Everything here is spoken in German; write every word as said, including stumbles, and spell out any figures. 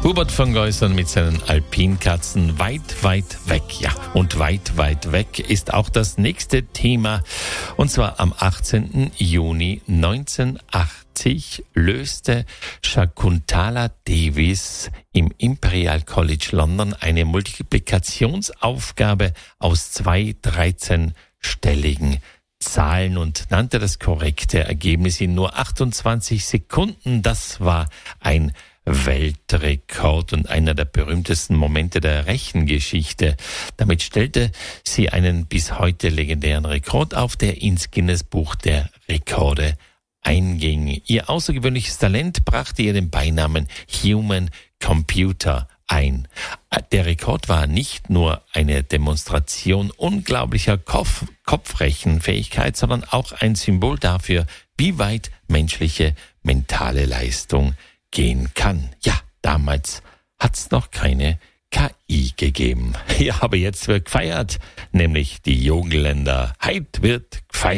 Hubert von Geusern mit seinen Alpinkatzen weit, weit weg. Ja, und weit, weit weg ist auch das nächste Thema. Und zwar am achtzehnten Juni neunzehnhundertachtzig löste Shakuntala Davis im Imperial College London eine Multiplikationsaufgabe aus zwei dreizehnstelligen Zahlen und nannte das korrekte Ergebnis in nur achtundzwanzig Sekunden. Das war ein Weltrekord und einer der berühmtesten Momente der Rechengeschichte. Damit stellte sie einen bis heute legendären Rekord auf, der ins Guinness-Buch der Rekorde einging. Ihr außergewöhnliches Talent brachte ihr den Beinamen Human Computer ein. Der Rekord war nicht nur eine Demonstration unglaublicher Kopf- Kopfrechenfähigkeit, sondern auch ein Symbol dafür, wie weit menschliche mentale Leistung gehen kann. Ja, damals hat's noch keine K I gegeben. Ja, aber jetzt wird gefeiert, nämlich die Jungländer. Heute wird gefeiert.